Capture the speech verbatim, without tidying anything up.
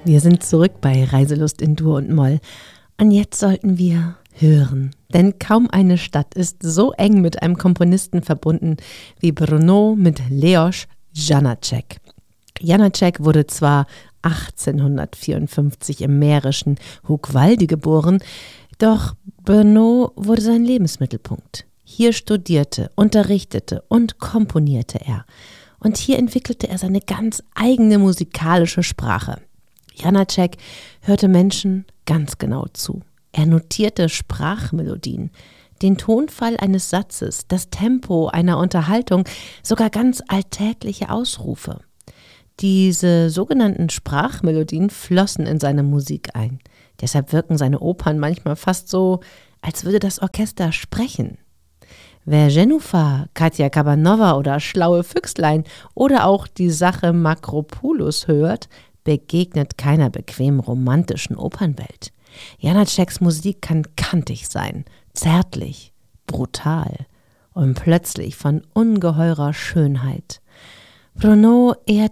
Wir sind zurück bei Reiselust in Dur und Moll. Und jetzt sollten wir hören. Denn kaum eine Stadt ist so eng mit einem Komponisten verbunden wie Brno mit Leos Janáček. Janáček wurde zwar achtzehnhundertvierundfünfzig im mährischen Húgvölgy geboren, doch Brno wurde sein Lebensmittelpunkt. Hier studierte, unterrichtete und komponierte er. Und hier entwickelte er seine ganz eigene musikalische Sprache. Janáček hörte Menschen ganz genau zu. Er notierte Sprachmelodien, den Tonfall eines Satzes, das Tempo einer Unterhaltung, sogar ganz alltägliche Ausrufe. Diese sogenannten Sprachmelodien flossen in seine Musik ein. Deshalb wirken seine Opern manchmal fast so, als würde das Orchester sprechen. Wer Jenůfa, Katja Kabanova oder Schlaue Füchslein oder auch die Sache Makropoulos hört, begegnet keiner bequem romantischen Opernwelt. Janáčeks Musik kann kantig sein, zärtlich, brutal und plötzlich von ungeheurer Schönheit. Brno ehrt